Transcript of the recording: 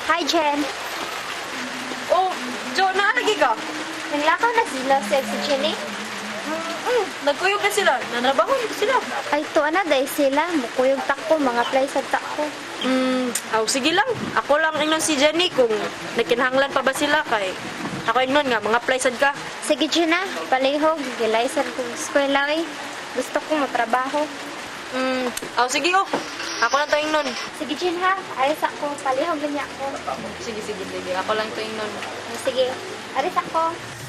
Hi, Jen. Oh, Jo, naalagi ka? Nanglakaw na sila si Jenny. Nagkuyog na sila. Nanrabaho na sila. Ay, tuwa na dahil sila. Mukuyog takko, mga play sa takko. Sige lang. Ako lang ingnon si Jenny kung nagkinahanglan pa ba sila kay ako ingnon nga, mga playsad ka. Sige, Jen na. Palihog. Gilaysan ko eskwela eh. Gusto ko matrabaho. Sige oh. Ako lang to ingnon. Sige, Jen ha. Aris ako. Palihog ganyan ako. Sige. Ako lang to ingnon. Sige. Aris ako.